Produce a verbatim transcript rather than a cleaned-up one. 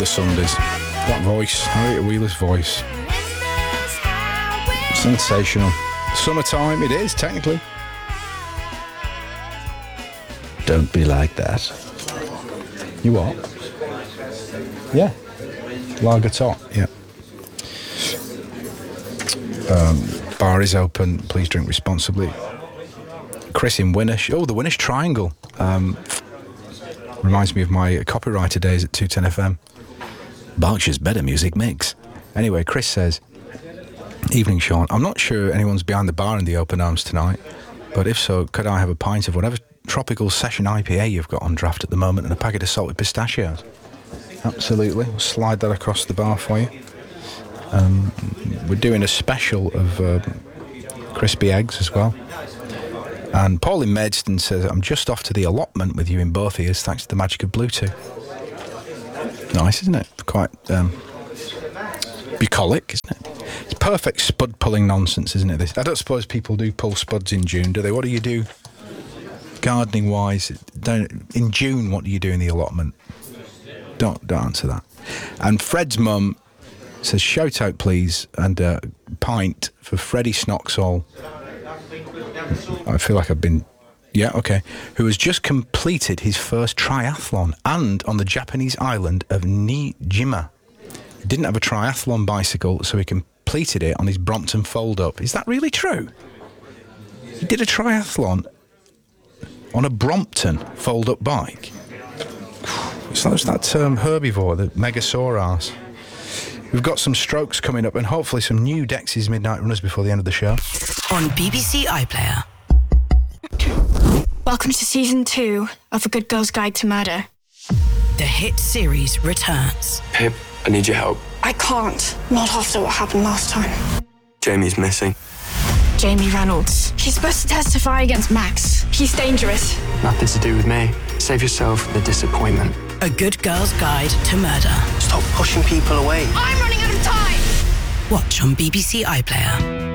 the Sundays. That voice, Harriet Wheeler's voice. Sensational. Summertime, it is, technically. Don't be like that. You what? Yeah. Lager top, yeah. Um, bar is open. Please drink responsibly. Chris in Winnish. Oh, the Winnish Triangle. Um, reminds me of my copywriter days at two ten F M. Berkshire's better music mix. Anyway, Chris says, evening, Sean. I'm not sure anyone's behind the bar in the open arms tonight, but if so, could I have a pint of whatever tropical session I P A you've got on draft at the moment and a packet of salted pistachios? Absolutely. We'll slide that across the bar for you. Um, we're doing a special of uh, crispy eggs as well. And Paul in Maidstone says, I'm just off to the allotment with you in both ears thanks to the magic of Bluetooth. Nice, isn't it? Quite um, bucolic, isn't it? It's perfect spud pulling nonsense, isn't it? This. I don't suppose people do pull spuds in June, do they? What do you do gardening wise? Don't, in June, what do you do in the allotment? Don't, don't answer that. And Fred's mum says, shout out please, and a uh, pint for Freddie Snoxall. I feel like I've been, yeah, okay, who has just completed his first triathlon and on the Japanese island of Niijima. He didn't have a triathlon bicycle, so he completed it on his Brompton fold-up. Is that really true? He did a triathlon on a Brompton fold-up bike? So that's that um, herbivore, the Megasaurus. We've got some strokes coming up and hopefully some new Dexys Midnight Runners before the end of the show. On B B C iPlayer. Welcome to season two of A Good Girl's Guide to Murder. The hit series returns. Pip, I need your help. I can't. Not after what happened last time. Jamie's missing. Jamie Reynolds. She's supposed to testify against Max. He's dangerous. Nothing to do with me. Save yourself from the disappointment. A Good Girl's Guide to Murder. Stop pushing people away. I'm running out of time! Watch on B B C iPlayer.